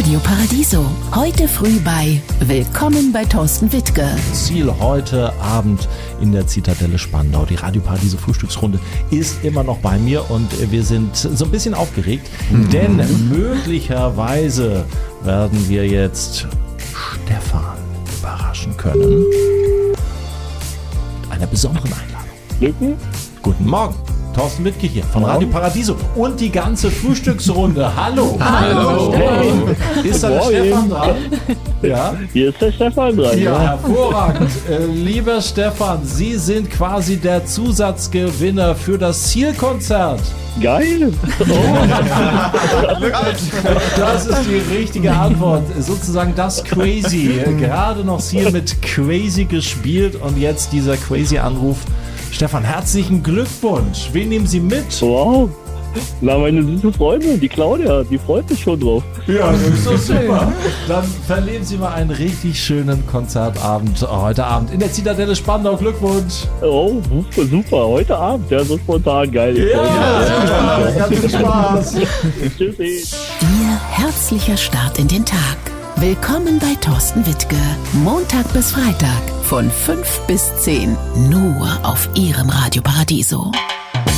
Radio Paradiso. Heute früh bei Willkommen bei Thorsten Wittke. Ziel heute Abend in der Zitadelle Spandau. Die Radio Paradiso Frühstücksrunde ist immer noch bei mir und wir sind so ein bisschen aufgeregt, denn möglicherweise werden wir jetzt Stefan überraschen können. Mit einer besonderen Einladung. Guten Morgen. Thorsten Wittke hier von Radio Paradiso und die ganze Frühstücksrunde. Hallo. Hallo. Hey. Ist da der Stefan dran? Ja. Hier ist der Stefan dran. Ja, hervorragend. Lieber Stefan, Sie sind quasi der Zusatzgewinner für das Zielkonzert. Geil. Das ist die richtige Antwort. Sozusagen das Crazy. Gerade noch Ziel mit Crazy gespielt und jetzt dieser Crazy-Anruf. Stefan, herzlichen Glückwunsch. Wen nehmen Sie mit? Wow. Na, meine süße Freundin, die Claudia, die freut sich schon drauf. Ja, das ist so super. Dann verleben Sie mal einen richtig schönen Konzertabend heute Abend in der Zitadelle Spandau. Glückwunsch. Oh, super. Heute Abend, ja, so spontan, geil. Ja, ganz viel Spaß. Tschüssi. Ihr herzlicher Start in den Tag. Willkommen bei Thorsten Wittke. Montag bis Freitag von 5 bis 10. Nur auf Ihrem Radio Paradiso.